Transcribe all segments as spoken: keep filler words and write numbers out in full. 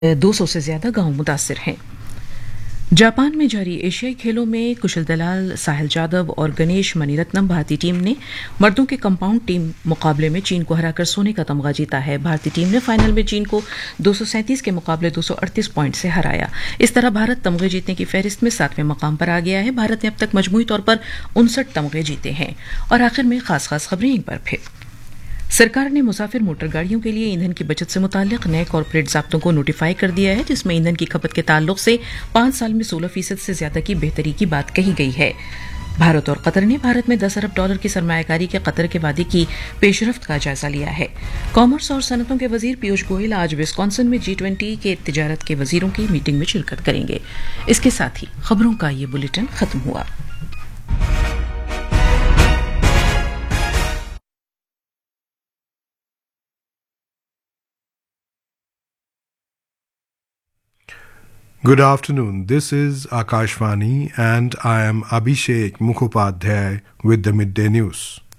दो सौ से ज्यादा गांव मुतासिर हैं। जापान में जारी एशियाई खेलों में कुशल दलाल साहिल जादव और गणेश मणिरत्नम भारतीय टीम ने मर्दों के कंपाउंड टीम मुकाबले में चीन को हराकर सोने का तमगा जीता है। भारतीय टीम ने फाइनल में चीन को दो सौ सैंतीस के मुकाबले दो सौ अड़तीस पॉइंट से हराया। इस तरह भारत तमगे जीतने की फहरिस्त में सातवें मकाम पर आ गया है। भारत ने अब तक मजमूई तौर पर उनसठ तमगे जीते हैं। और आखिर में खास खास खबरें एक बार फिर। सरकार ने मुसाफिर मोटर गाड़ियों के लिए ईंधन की बचत से मुताल्लिक नए कॉर्पोरेट ज़ाब्तों को नोटिफाई कर दिया है, जिसमें ईंधन की खपत के ताल्लुक से पांच साल में सोलह फीसद से ज्यादा की बेहतरी की बात कही गई है। भारत और कतर ने भारत में दस अरब डॉलर की सरमायाकारी के कतर के वादे की पेशरफ्त का जायजा लिया है। कॉमर्स और सनतों के वजीर पीयूष गोयल आज विस्कॉन्सिन में जी ट्वेंटी के तिजारत के वजीरों की मीटिंग में शिरकत करेंगे। इसके साथ ही खबरों का ये बुलेटिन खत्म हुआ। Good afternoon. This is Akashvani and I am Abhishek Mukhopadhyay with the Midday News.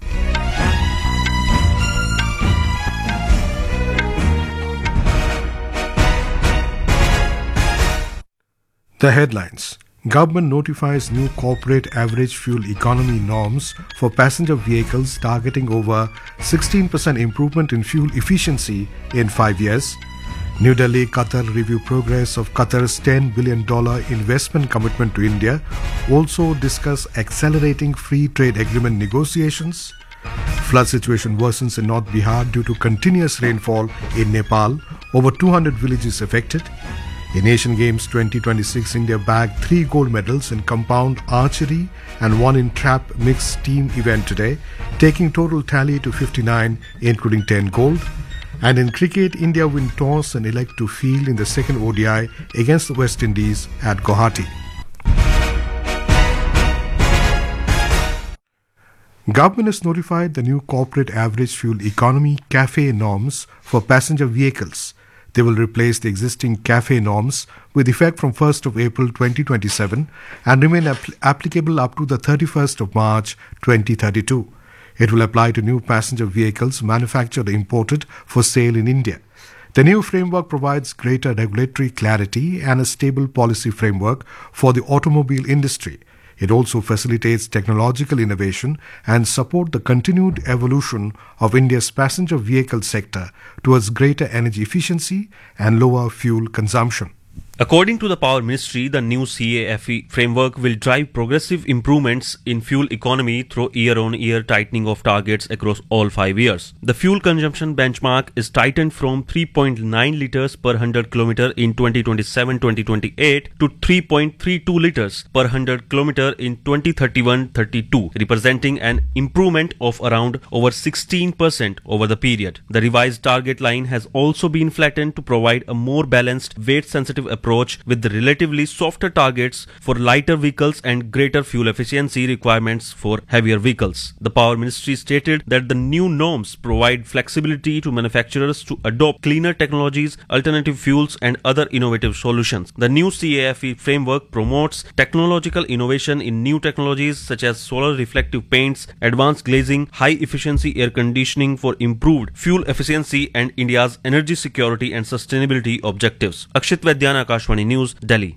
The headlines. Government notifies new corporate average fuel economy norms for passenger vehicles targeting over sixteen percent improvement in fuel efficiency in five years. New Delhi, Qatar review progress of Qatar's ten billion dollars investment commitment to India. Also discuss accelerating free trade agreement negotiations. Flood situation worsens in North Bihar due to continuous rainfall in Nepal. Over two hundred villages affected. In Asian Games twenty twenty-six, India bagged three gold medals in compound archery and one in trap mixed team event today, taking total tally to fifty-nine, including ten gold. And in cricket, India win toss and elect to field in the second O D I against the West Indies at Guwahati. Government has notified the new corporate average fuel economy CAFE norms for passenger vehicles. They will replace the existing CAFE norms with effect from first of April twenty twenty-seven and remain apl- applicable up to the thirty-first of March twenty thirty-two. It will apply to new passenger vehicles manufactured or imported for sale in India. The new framework provides greater regulatory clarity and a stable policy framework for the automobile industry. It also facilitates technological innovation and support the continued evolution of India's passenger vehicle sector towards greater energy efficiency and lower fuel consumption. According to the Power Ministry, the new CAFE framework will drive progressive improvements in fuel economy through year-on-year tightening of targets across all five years. The fuel consumption benchmark is tightened from three point nine litres per one hundred kilometer in twenty twenty-seven twenty twenty-eight to three point three two litres per one hundred kilometer in twenty thirty-one thirty-two, representing an improvement of around over sixteen percent over the period. The revised target line has also been flattened to provide a more balanced, weight-sensitive approach with the relatively softer targets for lighter vehicles and greater fuel efficiency requirements for heavier vehicles. The Power Ministry stated that the new norms provide flexibility to manufacturers to adopt cleaner technologies, alternative fuels and other innovative solutions. The new CAFE framework promotes technological innovation in new technologies such as solar reflective paints, advanced glazing, high efficiency air conditioning for improved fuel efficiency and India's energy security and sustainability objectives. Akshit Vaidyan, Akashvani News, Delhi.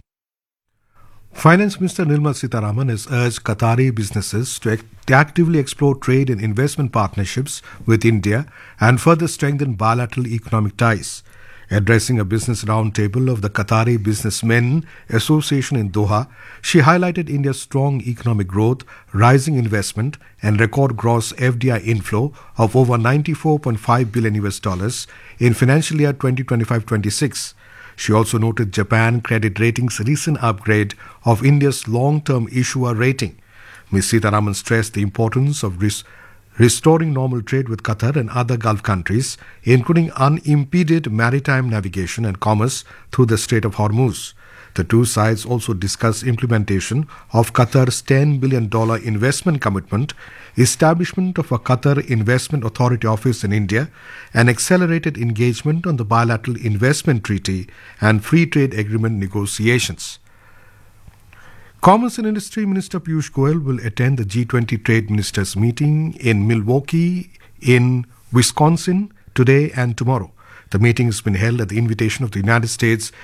Finance Minister Nirmala Sitharaman has urged Qatari businesses to act- actively explore trade and investment partnerships with India and further strengthen bilateral economic ties. Addressing a business roundtable of the Qatari Businessmen Association in Doha, she highlighted India's strong economic growth, rising investment, and record gross F D I inflow of over ninety-four point five billion U S dollars in financial year twenty twenty-five twenty-six. She also noted Japan Credit Rating's recent upgrade of India's long-term issuer rating. Miz Sitharaman stressed the importance of res- restoring normal trade with Qatar and other Gulf countries, including unimpeded maritime navigation and commerce through the Strait of Hormuz. The two sides also discussed implementation of Qatar's ten billion dollars investment commitment, establishment of a Qatar Investment Authority office in India, and accelerated engagement on the bilateral investment treaty and free trade agreement negotiations. Commerce and Industry Minister Piyush Goyal will attend the G twenty Trade Ministers meeting in Milwaukee in Wisconsin today and tomorrow. The meeting has been held at the invitation of the United States